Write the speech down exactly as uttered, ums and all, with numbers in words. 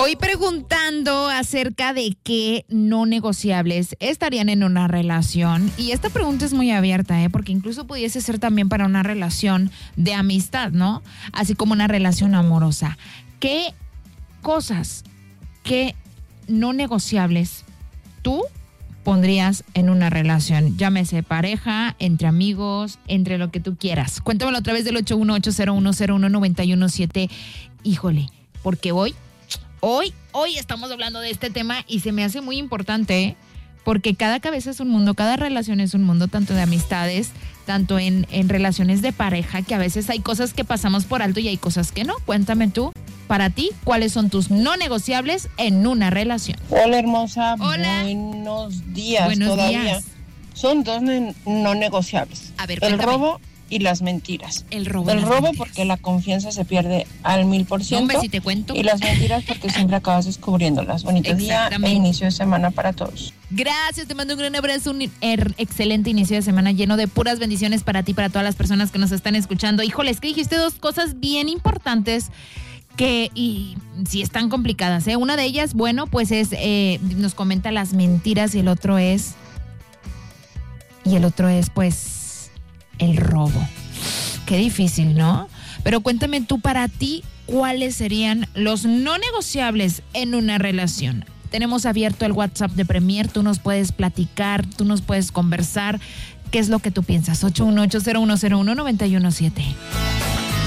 Hoy preguntando acerca de qué no negociables estarían en una relación. Y esta pregunta es muy abierta, ¿eh? Porque incluso pudiese ser también para una relación de amistad, ¿no? Así como una relación amorosa. ¿Qué cosas, qué no negociables tú pondrías en una relación? Llámese pareja, entre amigos, entre lo que tú quieras. Cuéntamelo a través del ocho uno ocho cero uno cero uno nueve uno siete. Híjole, porque hoy... Hoy, hoy estamos hablando de este tema y se me hace muy importante, ¿eh? Porque cada cabeza es un mundo, cada relación es un mundo, tanto de amistades, tanto en, en relaciones de pareja, que a veces hay cosas que pasamos por alto y hay cosas que no. Cuéntame tú, para ti, ¿cuáles son tus no negociables en una relación? Hola, hermosa. Hola. Buenos días. Buenos todavía. días. Son dos ne- no negociables. A ver, el cuéntame. robo y las mentiras. El robo. El las robo mentiras. porque la confianza se pierde al mil por ciento. Hombre, si te cuento. Y las mentiras porque siempre acabas descubriéndolas. Bonito día e inicio de semana para todos. Gracias, te mando un gran abrazo, un er, excelente inicio de semana lleno de puras bendiciones para ti, para todas las personas que nos están escuchando. Híjole, es que dijiste dos cosas bien importantes que, y sí están complicadas, ¿eh? Una de ellas, bueno, pues es, eh, nos comenta las mentiras y el otro es, y el otro es, pues, el robo. Qué difícil, ¿no? Pero cuéntame tú, para ti, ¿cuáles serían los no negociables en una relación? Tenemos abierto el WhatsApp de Premier, tú nos puedes platicar, tú nos puedes conversar. ¿Qué es lo que tú piensas? ocho uno ocho cero uno cero uno nueve uno siete.